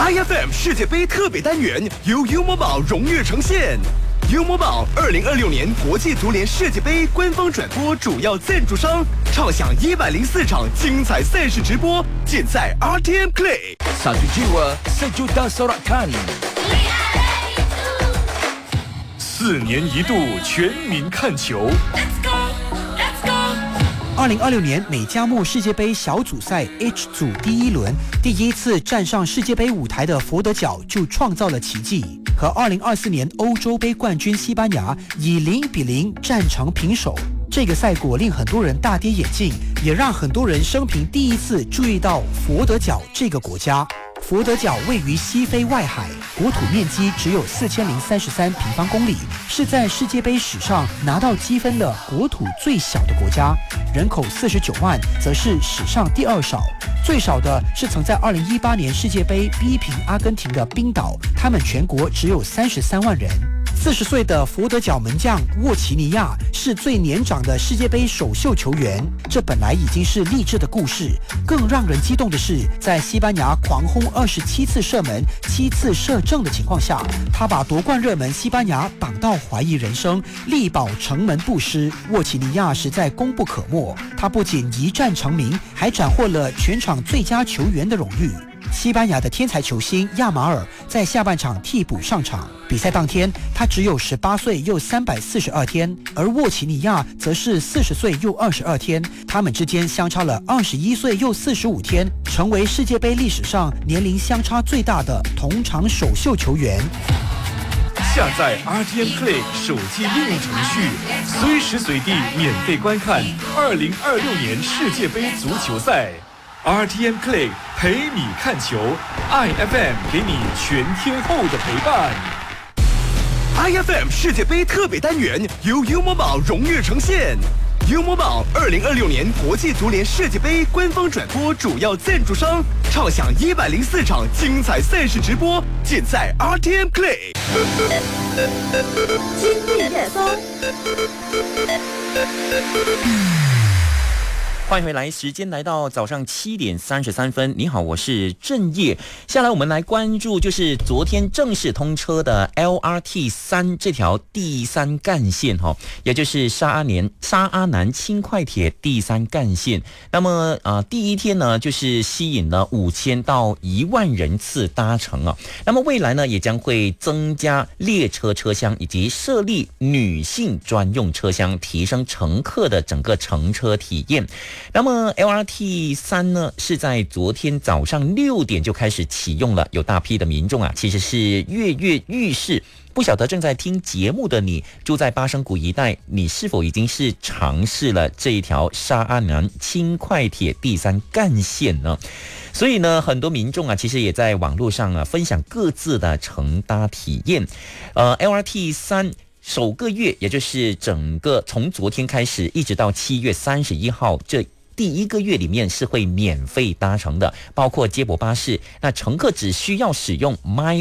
IFM 世界杯特别单元由 U Mobile 荣誉呈现。U Mobile 2026年国际足联世界杯官方转播主要赞助商，畅享104场精彩赛事直播，尽在 RTM Play。 Satu jiwa, sejuta sorakan。 4年一度全民看球。 2026年美加墨世界杯小组赛 H 组第一轮，第一次站上世界杯舞台的佛得角就创造了奇迹，和2024年欧洲杯冠军西班牙以0-0战成平手。这个赛果令很多人大跌眼镜，也让很多人生平第一次注意到佛得角这个国家。佛得角位于西非外海，国土面积只有4033平方公里，是在世界杯史上拿到积分的国土最小的国家，人口49万，则是史上第二少。最少的是曾在2018年世界杯逼平阿根廷的冰岛，他们全国只有33万人。40岁的佛得角门将沃奇尼亚是最年长的世界杯首秀球员，这本来已经是励志的故事，更让人激动的是，在西班牙狂轰27次射门、7次射正的情况下，他把夺冠热门西班牙挡到怀疑人生，力保城门不失。沃奇尼亚实在功不可没，他不仅一战成名，还斩获了全场最佳球员的荣誉。西班牙的天才球星亚马尔在下半场替补上场，比赛当天他只有18岁又342天，而沃奇尼亚则是40岁又22天，他们之间相差了21岁又45天，成为世界杯历史上年龄相差最大的同场首秀球员。 下载 RTM Play 手机应用程序，随时随地免费观看2026年世界杯足球赛。RTM Play 陪你看球 ，IFM 给你全天候的陪伴。 IFM 世界杯特别单元由 U Mobile 荣誉呈现。U Mobile 2026年国际足联世界杯官方转播主要赞助商，畅享104场精彩赛事直播，尽在 RTM Play。 今日热搜。 欢迎回来，时间来到早上7点33分。你好，我是郑业。下来我们来关注，就是昨天正式通车的 LRT3 这条第3干线也就是沙阿南轻快铁第3干线。那么第一天呢，就是吸引了5000到1万人次搭乘啊。那么未来呢，也将会增加列车车厢以及设立女性专用车厢，提升乘客的整个乘车体验。那么 LRT3 呢，是在昨天早上6点就开始启用了，有大批的民众其实是跃跃欲试。不晓得正在听节目的你，住在巴生谷一带，你是否已经是尝试了这一条沙阿南轻快铁第3干线呢？所以呢，很多民众其实也在网络上分享各自的乘搭体验。LRT3首个月，也就是整个从昨天开始一直到7月31号，这第一个月里面是会免费搭乘的，包括接驳巴士。那乘客只需要使用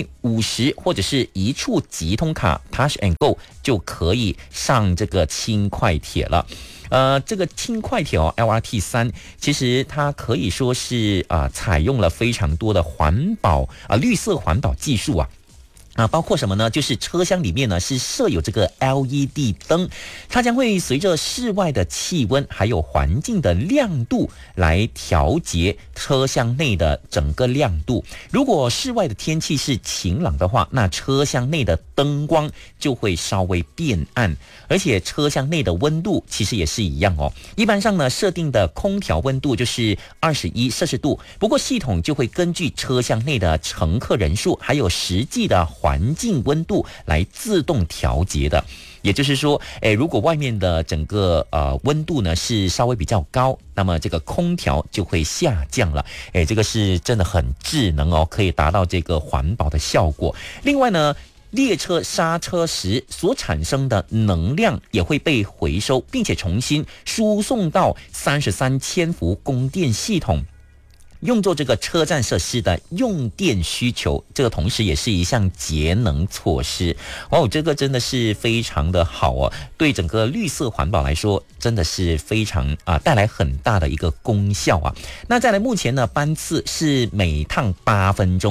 My50 或者是一处即通卡 Touch and Go 就可以上这个轻快铁了。这个轻快铁LRT3 其实它可以说是采用了非常多的环保绿色环保技术包括什么呢？就是车厢里面呢是设有这个 LED 灯，它将会随着室外的气温还有环境的亮度来调节车厢内的整个亮度。如果室外的天气是晴朗的话，那车厢内的灯光就会稍微变暗，而且车厢内的温度其实也是一样一般上呢，设定的空调温度就是21摄氏度，不过系统就会根据车厢内的乘客人数还有实际的环境温度来自动调节的。也就是说，如果外面的整个温度呢是稍微比较高，那么这个空调就会下降了。这个是真的很智能可以达到这个环保的效果。另外呢，列车刹车时所产生的能量也会被回收，并且重新输送到33千伏供电系统，用作这个车站设施的用电需求，这个同时也是一项节能措施。这个真的是非常的好对整个绿色环保来说，真的是非常带来很大的一个功效那再来，目前呢班次是每趟8分钟。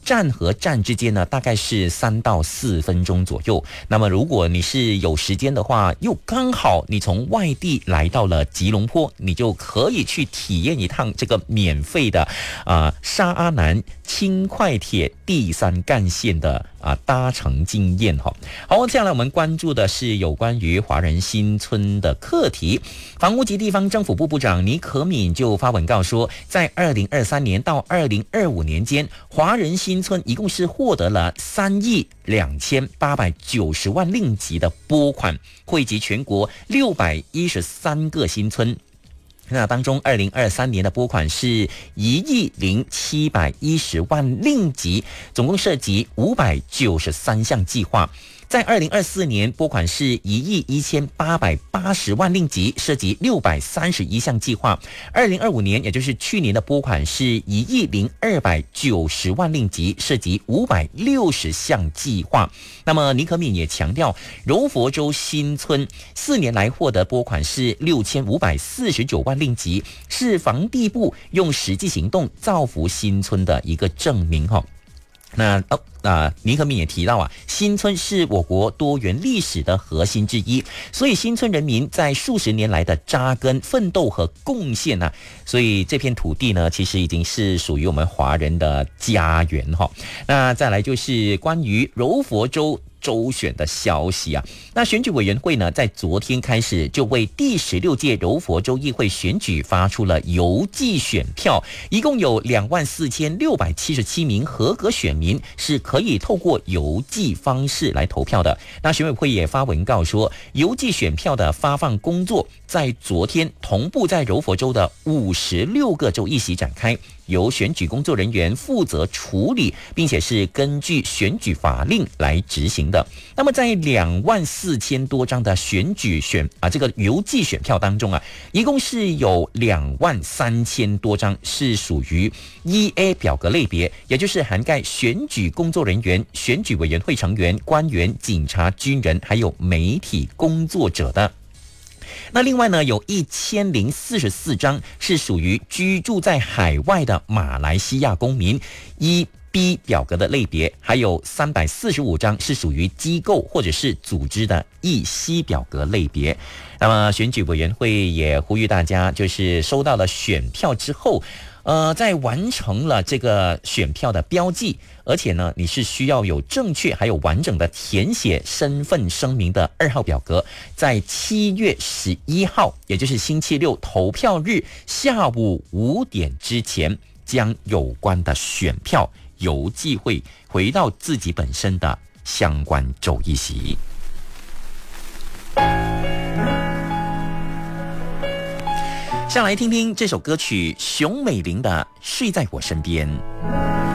站和站之间呢，大概是3到4分钟左右。那么如果你是有时间的话，又刚好你从外地来到了吉隆坡，你就可以去体验一趟这个免费的沙阿南轻快铁第3干线的搭乘经验哈。好，接下来我们关注的是有关于华人新村的课题。房屋及地方政府部部长倪可敏就发文告说，在2023年到2025年间，华人新村一共是获得了3亿2890万令吉的拨款，惠及全国613个新村。那当中2023年的拨款是1亿0710万令吉，总共涉及593项计划。在2024年拨款是1亿1880万令吉，涉及631项计划。2025年也就是去年的拨款是1亿0290万令吉，涉及560项计划。那么倪可敏也强调，柔佛州新村4年来获得拨款是6549万令吉，是房地部用实际行动造福新村的一个证明哈。倪可敏也提到新村是我国多元历史的核心之一，所以新村人民在数十年来的扎根、奋斗和贡献所以这片土地呢，其实已经是属于我们华人的家园哈。那再来就是关于柔佛州州选的消息那选举委员会呢，在昨天开始就为第16届柔佛州议会选举发出了邮寄选票，一共有24677名合格选民是可以透过邮寄方式来投票的。那选委会也发文告说，邮寄选票的发放工作在昨天同步在柔佛州的56个州议席展开，由选举工作人员负责处理，并且是根据选举法令来执行的。那么在24000多张的选举这个邮寄选票当中一共是有23000多张是属于 1A 表格类别，也就是涵盖选举工作人员、选举委员会成员、官员、警察、军人还有媒体工作者的。那另外呢，有1044张是属于居住在海外的马来西亚公民1B 表格的类别，还有345张是属于机构或者是组织的1C 表格类别。那么选举委员会也呼吁大家，就是收到了选票之后在完成了这个选票的标记，而且呢，你是需要有正确还有完整的填写身份声明的2号表格，在7月11号，也就是星期六投票日下午5点之前，将有关的选票邮寄回到自己本身的相关州议席。下来听听这首歌曲熊美玲的《睡在我身边》。